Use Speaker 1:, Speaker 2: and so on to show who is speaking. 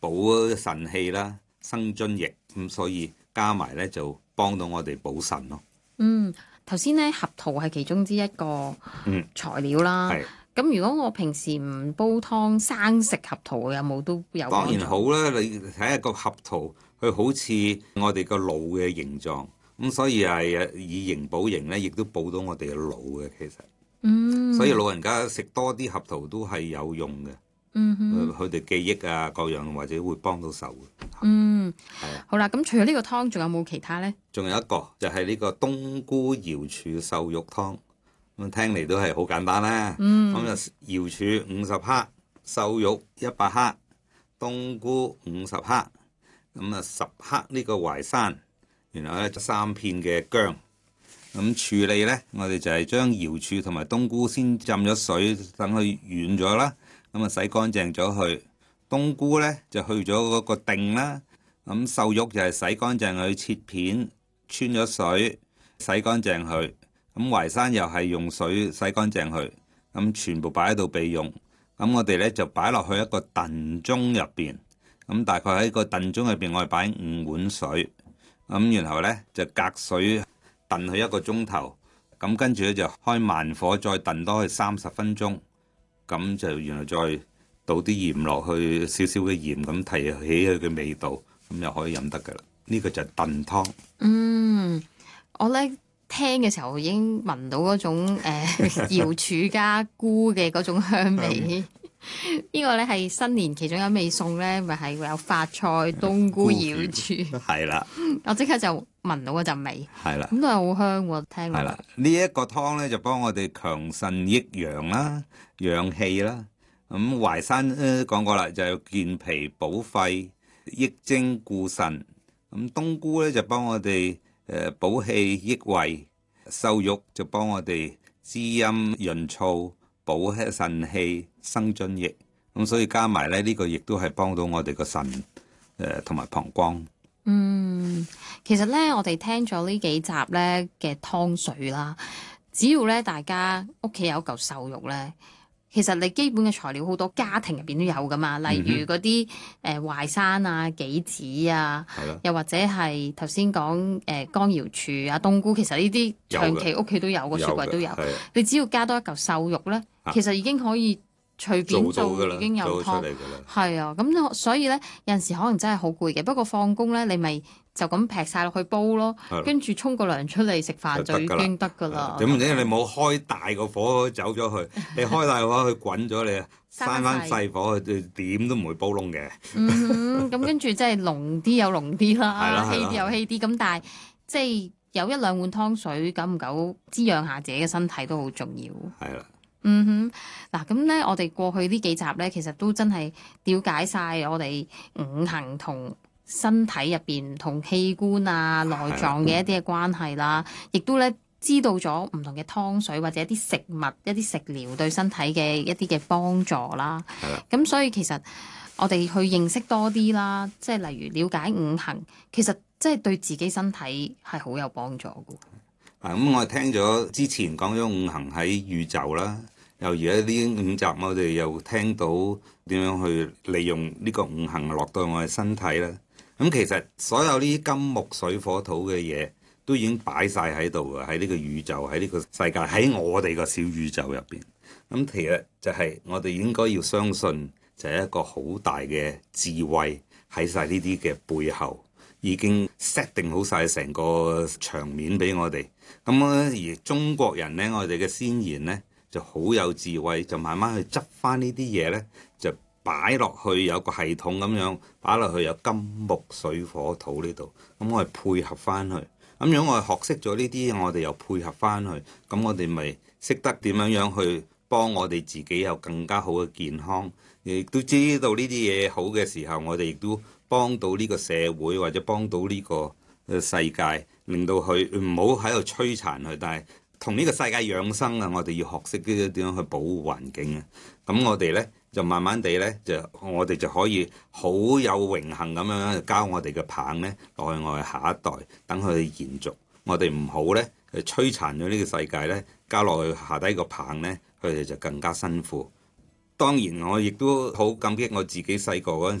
Speaker 1: 補腎氣啦、生津液，咁所以加埋咧就幫到我哋補腎咯。
Speaker 2: 頭先咧合桃係其中之一個材料啦。
Speaker 1: 係。
Speaker 2: 咁如果我平時唔煲湯生食合桃，有冇都有幫助？
Speaker 1: 當然好啦，你睇下個合桃，佢好似我哋個腦嘅形狀，咁所以係以形補形咧，亦都補到我哋嘅腦嘅其實。所以老人家食多啲合桃都係有用嘅。佢哋記憶啊各樣或者會幫到手嘅。係啊。
Speaker 2: 好啦，咁除咗呢個湯，仲有冇其他呢？
Speaker 1: 仲有一個就係呢個冬菇瑤柱瘦肉湯。咁聽嚟都係好簡單啦。咁就瑤柱50克，瘦肉100克，冬菇50克，咁啊10克呢個淮山，然後咧3片嘅薑。咁處理咧，我哋就係將瑤柱同埋冬菇先浸咗水，等佢軟咗啦。咁啊洗乾淨咗佢。冬菇咧就去咗嗰個定啦。咁瘦肉就係洗乾淨佢，切片，穿咗水，洗乾淨佢。咁淮山又係用水洗乾淨佢。咁全部擺喺度備用。咁我哋咧就擺落去一個燉盅入邊。咁大概喺個燉盅入邊，我哋擺5碗水。咁然後咧就隔水燉佢1個鐘頭。咁跟住咧就開慢火再燉多佢30分鐘。咁就然後再倒啲鹽落去，少少嘅鹽，咁提起佢嘅味道，咁又可以飲得噶啦。呢個就係燉湯。
Speaker 2: 我咧聽嘅時候已經聞到嗰種瑤柱加菇嘅嗰種香味。呢個咧係新年其中一味餸咧，咪係會有發菜、冬菇、瑤柱。
Speaker 1: 係啦。
Speaker 2: 我即刻就聞到嗰陣味。
Speaker 1: 係啦。
Speaker 2: 咁都係好香喎，聽落。
Speaker 1: 係啦，呢一個湯咧就幫我哋強腎益陽啦、養氣啦。咁淮山講過啦，就係健脾補肺、益精固腎。咁冬菇咧就幫我哋補氣益胃，瘦肉就幫我哋滋陰潤燥、補腎氣、生津液。咁所以加埋咧，呢個亦都係幫到我哋個腎同埋膀胱。
Speaker 2: 其實咧，我哋聽咗呢幾集咧嘅湯水啦，只要咧大家屋企有嚿瘦肉咧。其實你基本嘅材料好多家庭入邊都有噶嘛，例如嗰啲淮山啊、杞子啊，又或者係頭先講乾瑤柱啊、冬菇，其實呢啲長期屋企都有，個雪櫃都有。你只要加多一嚿瘦肉咧，其實已經可以隨便做，已經有湯。係啊，咁所以咧有陣時可能真係好攰嘅，不過放工咧你咪就咁劈晒落去煲咯，跟住沖個涼出嚟食飯就已經得㗎啦。
Speaker 1: 點解你冇開大個火走咗去？你開大個火佢滾咗，你閂翻細火，佢點都唔會煲燶嘅。
Speaker 2: 咁跟住即係濃啲有濃啲啦，稀啲有稀啲。咁但係即係有1-2碗湯水，久唔久滋養下自己嘅身體都好重要。
Speaker 1: 係啦。
Speaker 2: 嗱咁咧，我哋過去呢幾集咧，其實都真係了解晒我哋五行同身體入邊唔同器官啊、內臟嘅一啲嘅關係啦，亦都咧知道咗唔同嘅湯水或者一啲食物、一啲食療對身體嘅一啲嘅幫助啦。咁所以其實我哋去認識多啲啦，即係例如了解五行，其實即係對自己身體係好有幫助嘅。
Speaker 1: 咁我聽咗之前講咗五行喺宇宙啦，又而家呢5集我哋又聽到點樣去利用呢個五行落到我哋身體啦。咁其實所有呢啲金木水火土嘅嘢都已經擺晒喺度嘅，喺呢個宇宙，喺呢個世界，喺我哋個小宇宙入邊。咁其實就係我哋應該要相信，就係一個好大嘅智慧喺晒呢啲嘅背後，已經 set 定好晒成個場面俾我哋。咁而中國人呢，我哋嘅先賢呢就好有智慧，就慢慢去執翻呢啲嘢呢，就擺落去有個系統咁樣，擺落去有金木水火土呢度，咁我哋配合翻去。咁樣我哋學識咗呢啲，我哋又配合翻去，咁我哋咪識得點樣去幫我哋自己有更加好嘅健康，亦都知道呢啲嘢好嘅時候，我哋亦都幫到呢個社會或者幫到呢個世界，令到佢唔好喺度摧殘佢，但係同呢個世界養生啊，我哋要學識點樣去保護環境啊。咁我哋呢，就慢慢地呢，我哋就可以好有榮幸咁樣交我哋嘅棒呢落去我哋下一代，等佢哋延續。我哋唔好呢，摧殘咗呢個世界呢，交落去下低個棒呢，佢哋就更加辛苦。當然我亦都好感激我自己細個嗰陣